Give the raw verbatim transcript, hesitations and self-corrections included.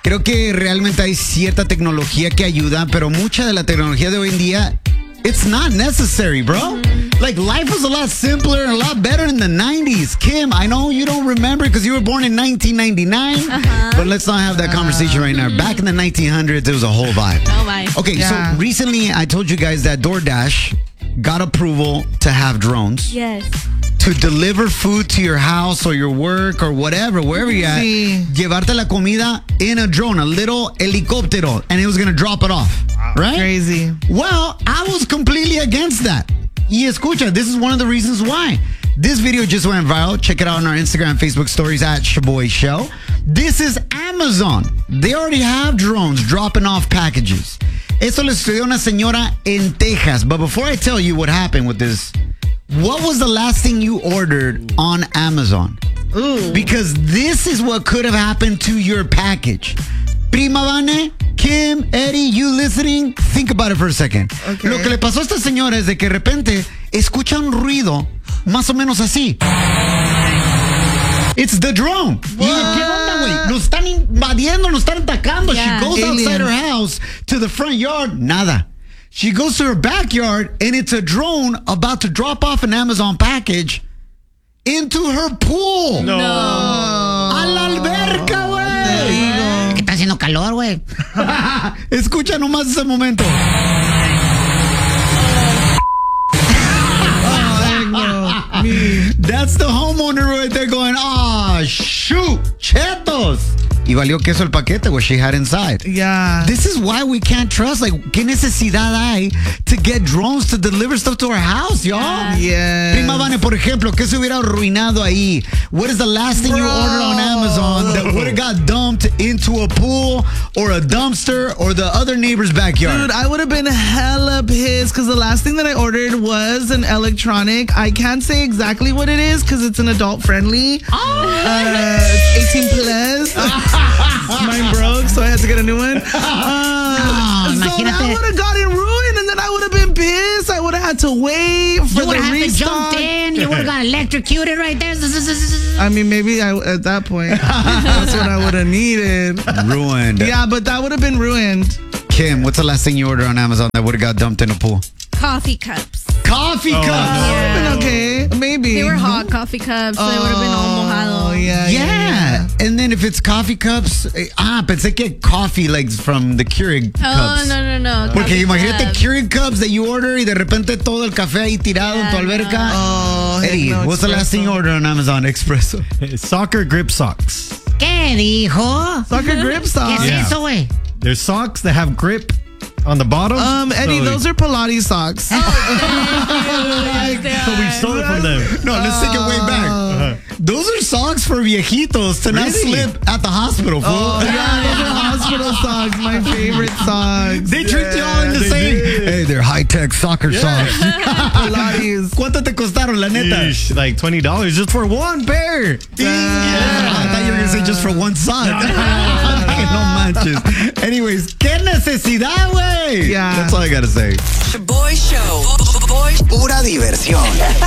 Creo que realmente hay cierta tecnología que ayuda, pero mucha de la tecnología de hoy en día, it's not necessary, bro. Mm-hmm. Like, life was a lot simpler and a lot better in the nineties. Kim, I know you don't remember because you were born in nineteen ninety-nine, uh-huh. but let's not have that conversation right now. Back in the nineteen hundreds, it was a whole vibe. Oh, my. Okay, yeah. So recently I told you guys that DoorDash got approval to have drones. Yes. To deliver food to your house or your work or whatever, wherever you're at. Sí. Llevarte la comida in a drone, a little helicóptero, and it was going to drop it off. Wow. Right? Crazy. Well, I was completely against that. Y escucha, this is one of the reasons why. This video just went viral. Check it out on our Instagram, Facebook stories at Shaboy Show. This is Amazon. They already have drones dropping off packages. Esto le sucedió a una señora en Texas. But before I tell you what happened with this, what was the last thing you ordered on Amazon? Ooh. Because this is what could have happened to your package. Prima Vane, Kim, Eddie, you listening? Think about it for a second. Okay. Lo que le pasó a esta señora es de que de repente escucha un ruido más o menos así. It's the drone. Y dice, ¿qué onda, güey? Nos están invadiendo, nos están atacando. Yeah. She goes Aliens. outside her house to the front yard. Nada. She goes to her backyard, and it's a drone about to drop off an Amazon package into her pool. No. A la alberca, güey. Que está haciendo calor, güey. Escucha nomás ese momento. That's the homeowner right there going, ah, oh, shoot, chetos. Y valió queso el paquete what she had inside. Yeah. This is why we can't trust. Like, ¿qué necesidad hay to get drones to deliver stuff to our house, y'all? Yeah. Prima Vane, por ejemplo, ¿qué se hubiera arruinado ahí? What is the last thing Bro. you ordered on Amazon that would have got dumped into a pool or a dumpster or the other neighbor's backyard? Dude, I would have been hella pissed because the last thing that I ordered was an electronic. I can't say exactly what it is because it's an adult friendly. Oh. Uh, it's eighteen plus. Mine broke, so I had to get a new one. Uh, No, so imagínate. that would have gotten ruined, and then I would have been pissed. I would have had to wait for You would the have restock. jumped in. You would have got electrocuted right there. I mean, maybe I at that point that's what I would have needed. Ruined. Yeah, but that would have been ruined. Kim, what's the last thing you ordered on Amazon that would have got dumped in a pool? Coffee cups. Coffee cups. That would have been okay. Maybe They were hot coffee cups. They would have been all mojado. Oh, yeah, Yeah. yeah, yeah. And then if it's coffee cups, eh, ah, pensé que coffee like from the Keurig Oh, cups. no, no, no. Porque Coffee imagínate cup. Keurig cups that you order y de repente todo el café ahí tirado Yeah, en tu alberca. Oh, heck Eddie, no, what's the last thing you espresso. ordered on Amazon? Espresso. Soccer grip socks. ¿Qué dijo? Soccer grip ¿Qué socks. es Yeah. eso, güey? There's socks that have grip on the bottom. Um, Eddie, so, those are Pilates socks. so we stole it from them. No, let's take it way back. Uh-huh. Those are socks for viejitos to not Really? slip at the hospital, fool. Oh, yeah, those are hospital socks. My favorite socks. They tricked you all into they saying, did. hey, they're high-tech soccer socks. Pilates. ¿Cuánto te costaron, la neta? Yeesh, like twenty dollars just for one pair. Yeah. I thought you were going to say just for one sock. No manches. Anyways, ¿qué necesidad, güey? Yeah. That's all I got to say. Boy Show. Boy. Pura diversión.